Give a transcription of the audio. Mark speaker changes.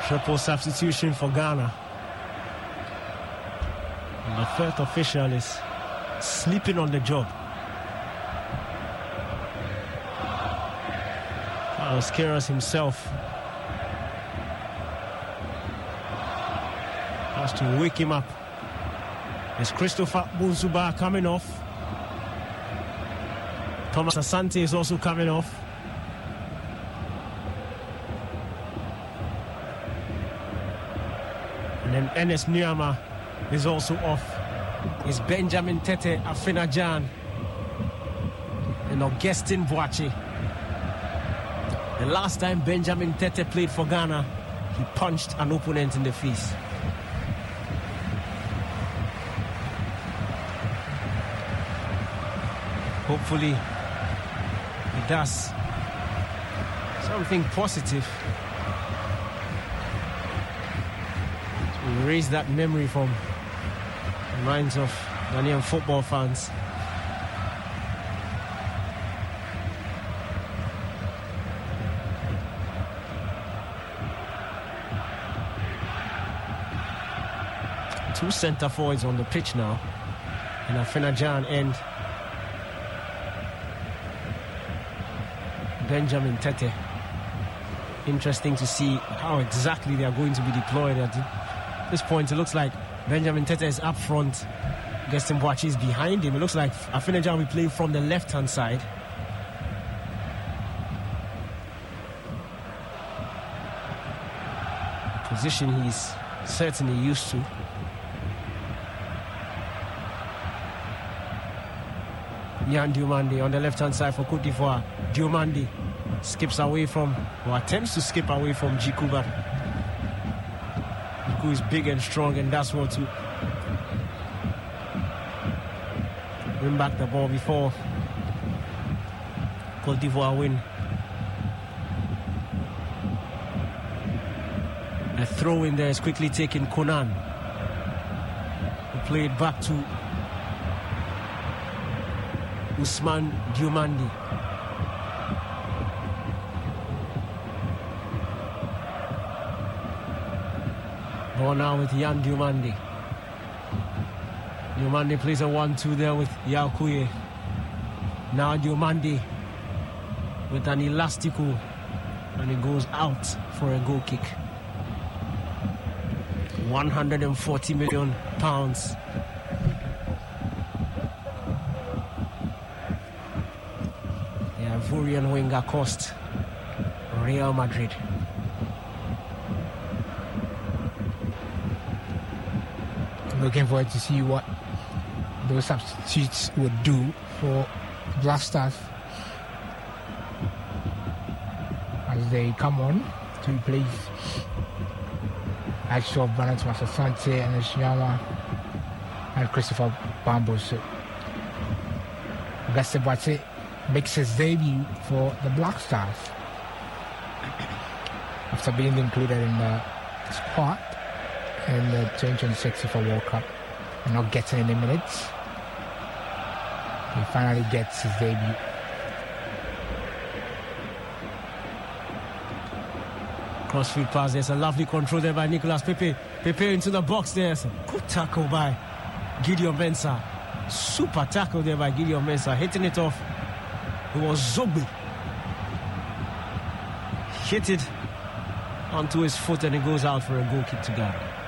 Speaker 1: Triple substitution for Ghana. And the third official is sleeping on the job. Carlos Queiroz himself has to wake him up. There's Christopher Bunzuba coming off. Thomas Asante is also coming off. And then Ernest Nuama is also off. It's Benjamin Tete, Afena-Gyan, and Augustin Boache. The last time Benjamin Tete played for Ghana, he punched an opponent in the face. Hopefully, he does something positive to erase that memory from the minds of Ghanaian football fans. Two centre forwards on the pitch now, and Afena-Gyan and Benjamin Tete. Interesting to see how exactly they are going to be deployed. At this point, it looks like Benjamin Tete is up front. Augustin Boache is behind him. It looks like Afena-Gyan will play from the left-hand side. Position he's certainly used to. Yan Diomande on the left-hand side for Cote d'Ivoire. Diomande skips away from, or attempts to skip away from Djikou, but Djikou is big and strong and does well to win back the ball before Cote d'Ivoire win. The throw in there is quickly taken. Konan will play it back to Ousmane Diomande. Ball now with Yan Diomande. Diomande plays a 1-2 there with Yao Kuye. Now Diomande with an elastico, and it goes out for a goal kick. £140 million. Ivorian winger cost Real Madrid.
Speaker 2: Looking forward to see what those substitutes would do for Black Stars as they come on to replace actual Bernard Asante and Shiyama and Christopher Bambos. Augustin Boache makes his debut for the Black Stars after being included in the squad in the 2026 FIFA World Cup and not getting any minutes. He finally gets his debut.
Speaker 1: Crossfield pass, there's a lovely control there by Nicolas Pepe. Pepe into the box there. Good tackle by Gideon Mensah. Super tackle there by Gideon Mensah. Hitting it off. It was Zogby. Hit it onto his foot and it goes out for a goal kick to Ghana.